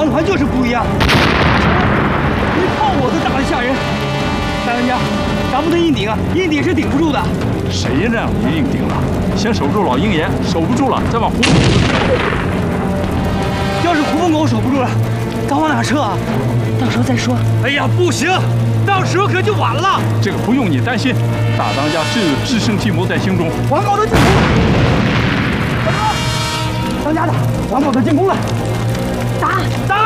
王团就是不一样，一炮火都打得吓人。大当家，咱不能硬顶啊，硬顶是顶不住的。 谁让你硬顶了？先守住老鹰岩，守不住了再往胡同口走。 要是胡同口守不住了，咱往哪撤啊？到时候再说。哎呀，不行，到时候可就晚了。 这个不用你担心，大当家自有制胜计谋在心中。 王宝的进攻，当家的，王宝的进攻了，打！